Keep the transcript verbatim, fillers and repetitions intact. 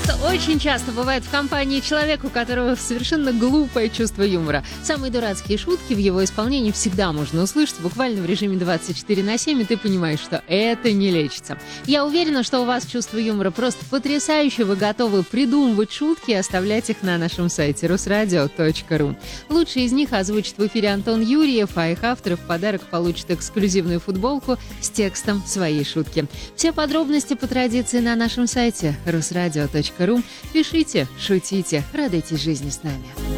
Это очень часто бывает в компании человека, у которого совершенно глупое чувство юмора. Самые дурацкие шутки в его исполнении всегда можно услышать буквально в режиме двадцать четыре на семь, и ты понимаешь, что это не лечится. Я уверена, что у вас чувство юмора просто потрясающее, вы готовы придумывать шутки и оставлять их на нашем сайте русрадио точка ру. Лучшие из них озвучит в эфире Антон Юрьев, а их авторы в подарок получат эксклюзивную футболку с текстом своей шутки. Все подробности по традиции на нашем сайте русрадио точка ру. Пишите, шутите, радуйтесь жизни с нами.